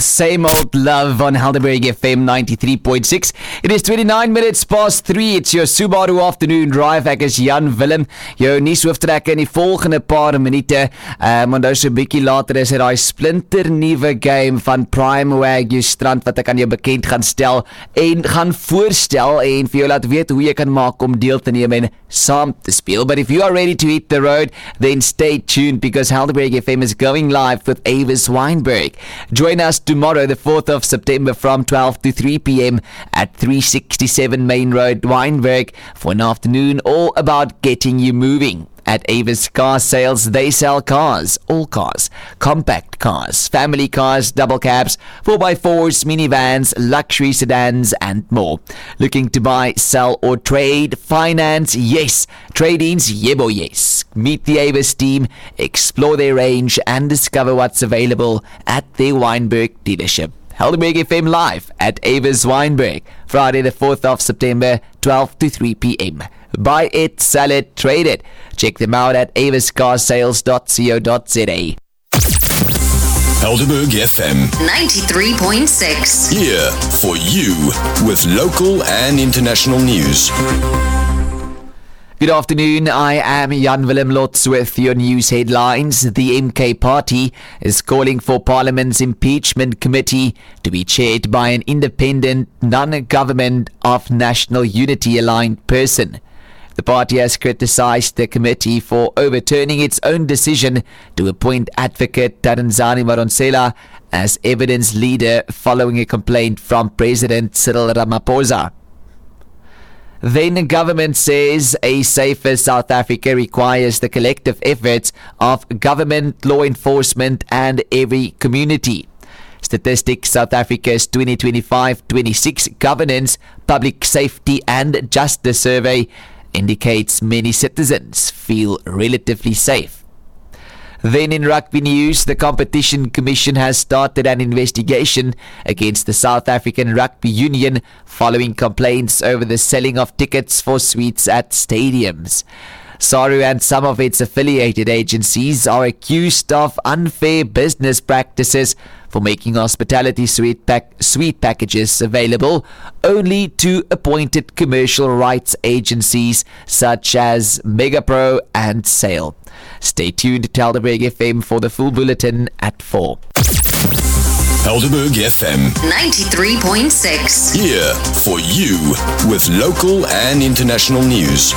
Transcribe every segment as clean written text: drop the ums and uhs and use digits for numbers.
Same old love on Helderberg FM 93.6. It is 29 minutes past 3. It's your Subaru Afternoon Drive. Ek is Jan Willem. Jou nuushooftrekker in die volgende paar minute. Want nou so 'n bietjie later is daai splinter nuwe game van Prime Wagyu Strand wat ek aan jou bekend gaan stel en gaan voorstel en vir jou laat weet hoe jy kan maak om deel te neem en saam te speel. But if you are ready to hit the road, then stay tuned because Helderberg FM is going live with Avis Weinberg. Join us tomorrow, the 4th of September from 12 to 3 p.m. at 367 Main Road, Weinberg, for an afternoon all about getting you moving. At Avis Car Sales, they sell cars, all cars, compact cars, family cars, double cabs, 4x4s, minivans, luxury sedans, and more. Looking to buy, sell, or trade, finance, yes. Trade-ins, yebo, yes. Meet the Avis team, explore their range, and discover what's available at their Weinberg dealership. Helderberg FM live at Avis Weinberg, Friday the 4th of September, 12 to 3 p.m. Buy it, sell it, trade it. Check them out at aviscarsales.co.za. Helderberg FM 93.6. Here for you with local and international news. Good afternoon, I am Jan Willem Lotz with your news headlines. The MK Party is calling for Parliament's impeachment committee to be chaired by an independent, non-government of national unity aligned person. The party has criticised the committee for overturning its own decision to appoint advocate Taranzani Maronsela as evidence leader following a complaint from President Cyril Ramaphosa. Then the government says a safer South Africa requires the collective efforts of government, law enforcement and every community. Statistics South Africa's 2025-26 Governance, Public Safety and Justice Survey indicates many citizens feel relatively safe. Then in rugby news, the Competition Commission has started an investigation against the South African Rugby Union following complaints over the selling of tickets for suites at stadiums. SARU and some of its affiliated agencies are accused of unfair business practices for making hospitality suite packages available only to appointed commercial rights agencies such as Megapro and Sale. Stay tuned to Helderberg FM for the full bulletin at 4. Helderberg FM 93.6. Here for you with local and international news.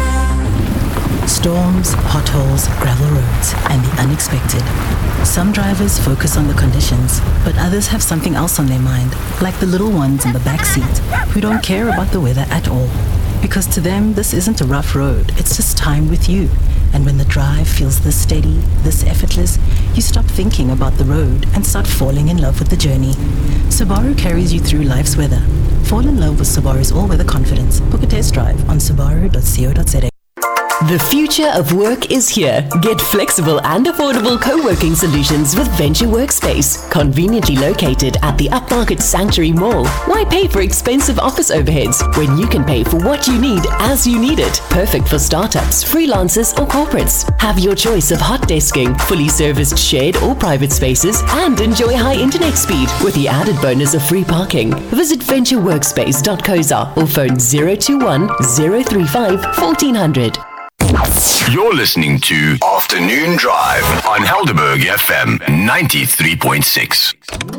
Storms, potholes, gravel roads, and the unexpected. Some drivers focus on the conditions, but others have something else on their mind, like the little ones in the back seat, who don't care about the weather at all. Because to them, this isn't a rough road, it's just time with you. And when the drive feels this steady, this effortless, you stop thinking about the road and start falling in love with the journey. Subaru carries you through life's weather. Fall in love with Subaru's all-weather confidence. Book a test drive on subaru.co.za. The future of work is here. Get flexible and affordable co-working solutions with Venture Workspace, conveniently located at the Upmarket Sanctuary Mall. Why pay for expensive office overheads when you can pay for what you need as you need it? Perfect for startups, freelancers or corporates. Have your choice of hot desking, fully serviced shared or private spaces, and enjoy high internet speed with the added bonus of free parking. Visit ventureworkspace.co.za or phone 021 035 1400. You're listening to Afternoon Drive on Helderberg FM 93.6.